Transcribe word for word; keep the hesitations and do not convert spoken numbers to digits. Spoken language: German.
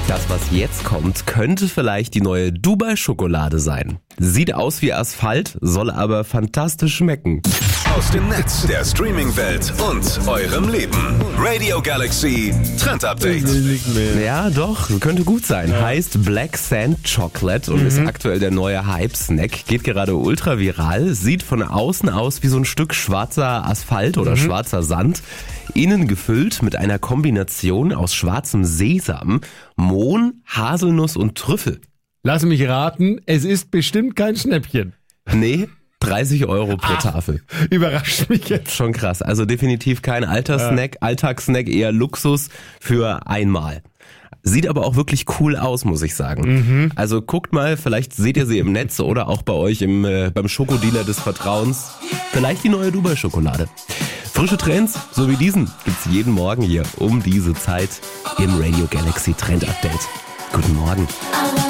Das, was jetzt kommt, könnte vielleicht die neue Dubai-Schokolade sein. Sieht aus wie Asphalt, soll aber fantastisch schmecken. Aus dem Netz, der Streaming-Welt und eurem Leben. Radio Galaxy Trend Update. Ja, doch, könnte gut sein. Ja. Heißt Black Sand Chocolate und mhm. ist aktuell der neue Hype-Snack. Geht gerade ultra viral. Sieht von außen aus wie so ein Stück schwarzer Asphalt oder mhm. schwarzer Sand. Innen gefüllt mit einer Kombination aus schwarzem Sesam, Mohn, Haselnuss und Trüffel. Lass mich raten, es ist bestimmt kein Schnäppchen. Nee, dreißig Euro pro Ach, Tafel. Überrascht mich jetzt. Schon krass. Also definitiv kein Alterssnack, ja. Alltagssnack, eher Luxus für einmal. Sieht aber auch wirklich cool aus, muss ich sagen. Mhm. Also guckt mal, vielleicht seht ihr sie im Netz oder auch bei euch im, äh, beim Schokodealer des Vertrauens. Vielleicht die neue Dubai-Schokolade. Frische Trends, so wie diesen, gibt's jeden Morgen hier um diese Zeit im Radio Galaxy Trend Update. Guten Morgen.